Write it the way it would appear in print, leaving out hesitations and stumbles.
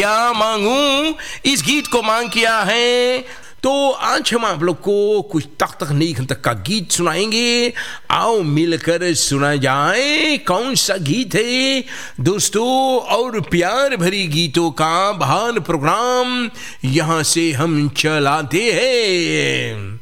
क्या मांगू, इस गीत को मांग किया है। तो आज हम आप लोग को कुछ तकनीक तक का गीत सुनाएंगे। आओ मिलकर सुना जाए कौन सा गीत है दोस्तों। और प्यार भरी गीतों का महान प्रोग्राम यहाँ से हम चलाते हैं।